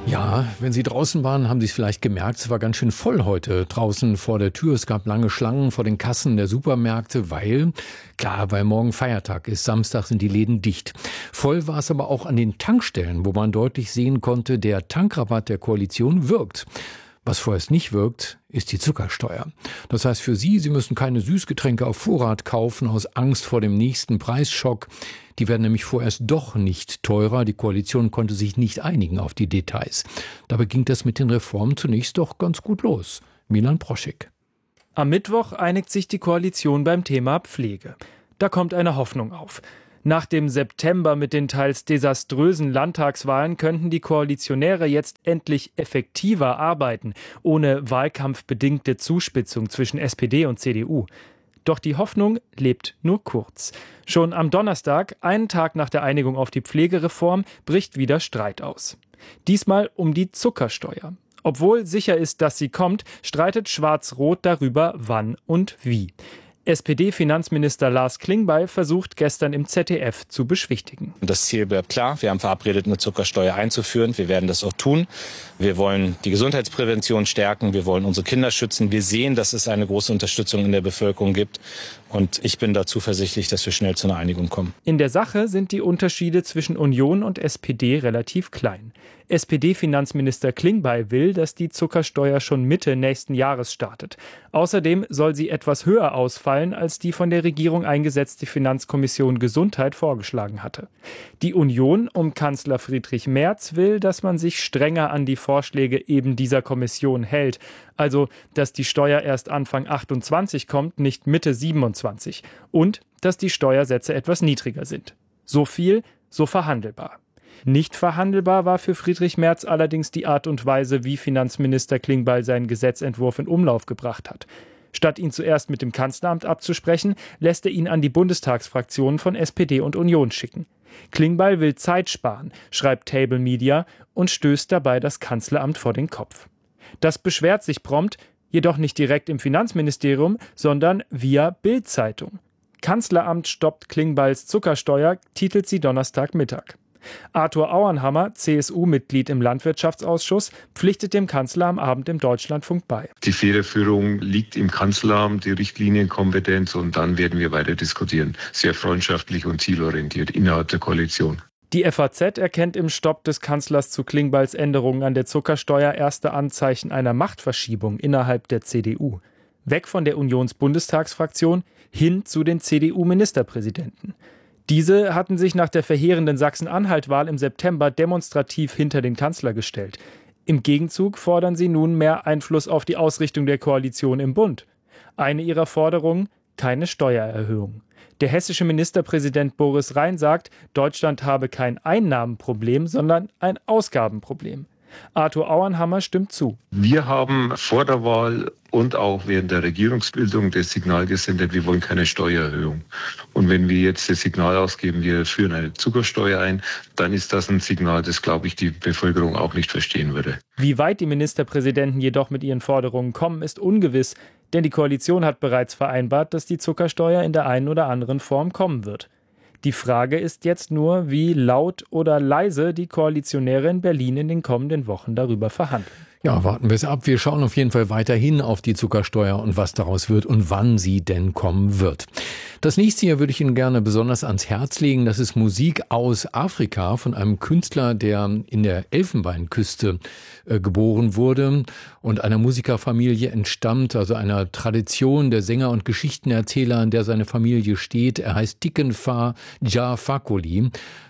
Ja, wenn Sie draußen waren, haben Sie es vielleicht gemerkt, es war ganz schön voll heute draußen vor der Tür. Es gab lange Schlangen vor den Kassen der Supermärkte, weil morgen Feiertag ist. Samstag sind die Läden dicht. Voll war es aber auch an den Tankstellen, wo man deutlich sehen konnte, der Tankrabatt der Koalition wirkt. Was vorerst nicht wirkt, ist die Zuckersteuer. Das heißt für Sie müssen keine Süßgetränke auf Vorrat kaufen aus Angst vor dem nächsten Preisschock. Die werden nämlich vorerst doch nicht teurer. Die Koalition konnte sich nicht einigen auf die Details. Dabei ging das mit den Reformen zunächst doch ganz gut los. Milan Proschik. Am Mittwoch einigt sich die Koalition beim Thema Pflege. Da kommt eine Hoffnung auf. Nach dem September mit den teils desaströsen Landtagswahlen könnten die Koalitionäre jetzt endlich effektiver arbeiten, ohne wahlkampfbedingte Zuspitzung zwischen SPD und CDU. Doch die Hoffnung lebt nur kurz. Schon am Donnerstag, einen Tag nach der Einigung auf die Pflegereform, bricht wieder Streit aus. Diesmal um die Zuckersteuer. Obwohl sicher ist, dass sie kommt, streitet Schwarz-Rot darüber, wann und wie. SPD-Finanzminister Lars Klingbeil versucht gestern im ZDF zu beschwichtigen. Das Ziel bleibt klar. Wir haben verabredet, eine Zuckersteuer einzuführen. Wir werden das auch tun. Wir wollen die Gesundheitsprävention stärken. Wir wollen unsere Kinder schützen. Wir sehen, dass es eine große Unterstützung in der Bevölkerung gibt. Und ich bin da zuversichtlich, dass wir schnell zu einer Einigung kommen. In der Sache sind die Unterschiede zwischen Union und SPD relativ klein. SPD-Finanzminister Klingbeil will, dass die Zuckersteuer schon Mitte nächsten Jahres startet. Außerdem soll sie etwas höher ausfallen, als die von der Regierung eingesetzte Finanzkommission Gesundheit vorgeschlagen hatte. Die Union um Kanzler Friedrich Merz will, dass man sich strenger an die Vorschläge eben dieser Kommission hält. Also, dass die Steuer erst Anfang 28 kommt, nicht Mitte 27. Und dass die Steuersätze etwas niedriger sind. So viel, so verhandelbar. Nicht verhandelbar war für Friedrich Merz allerdings die Art und Weise, wie Finanzminister Klingbeil seinen Gesetzentwurf in Umlauf gebracht hat. Statt ihn zuerst mit dem Kanzleramt abzusprechen, lässt er ihn an die Bundestagsfraktionen von SPD und Union schicken. Klingbeil will Zeit sparen, schreibt Table Media und stößt dabei das Kanzleramt vor den Kopf. Das beschwert sich prompt, jedoch nicht direkt im Finanzministerium, sondern via Bild-Zeitung. Kanzleramt stoppt Klingbeils Zuckersteuer, titelt sie Donnerstagmittag. Arthur Auernhammer, CSU-Mitglied im Landwirtschaftsausschuss, pflichtet dem Kanzler am Abend im Deutschlandfunk bei. Die Federführung liegt im Kanzleramt, die Richtlinienkompetenz, und dann werden wir weiter diskutieren. Sehr freundschaftlich und zielorientiert innerhalb der Koalition. Die FAZ erkennt im Stopp des Kanzlers zu Klingbeils Änderungen an der Zuckersteuer erste Anzeichen einer Machtverschiebung innerhalb der CDU. Weg von der Unionsbundestagsfraktion hin zu den CDU-Ministerpräsidenten. Diese hatten sich nach der verheerenden Sachsen-Anhalt-Wahl im September demonstrativ hinter den Kanzler gestellt. Im Gegenzug fordern sie nun mehr Einfluss auf die Ausrichtung der Koalition im Bund. Eine ihrer Forderungen: keine Steuererhöhung. Der hessische Ministerpräsident Boris Rhein sagt, Deutschland habe kein Einnahmenproblem, sondern ein Ausgabenproblem. Arthur Auernhammer stimmt zu. Wir haben vor der Wahl und auch während der Regierungsbildung das Signal gesendet, wir wollen keine Steuererhöhung. Und wenn wir jetzt das Signal ausgeben, wir führen eine Zuckersteuer ein, dann ist das ein Signal, das, glaube ich, die Bevölkerung auch nicht verstehen würde. Wie weit die Ministerpräsidenten jedoch mit ihren Forderungen kommen, ist ungewiss, denn die Koalition hat bereits vereinbart, dass die Zuckersteuer in der einen oder anderen Form kommen wird. Die Frage ist jetzt nur, wie laut oder leise die Koalitionäre in Berlin in den kommenden Wochen darüber verhandeln. Ja, warten wir es ab. Wir schauen auf jeden Fall weiterhin auf die Zuckersteuer und was daraus wird und wann sie denn kommen wird. Das nächste hier würde ich Ihnen gerne besonders ans Herz legen. Das ist Musik aus Afrika von einem Künstler, der in der Elfenbeinküste geboren wurde und einer Musikerfamilie entstammt, also einer Tradition der Sänger und Geschichtenerzähler, in der seine Familie steht. Er heißt Tikenfa Jah Fakoly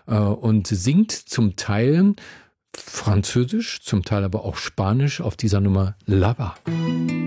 und singt zum Teil Französisch, zum Teil aber auch Spanisch auf dieser Nummer Lava.